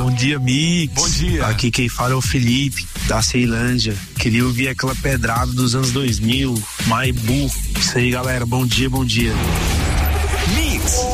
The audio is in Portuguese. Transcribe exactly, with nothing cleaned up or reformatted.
Bom dia, Mix. Bom dia. Aqui quem fala é o Felipe, da Ceilândia. Queria ouvir aquela pedrada dos anos dois mil, Maibu. Isso aí, galera. Bom dia, bom dia. Mix.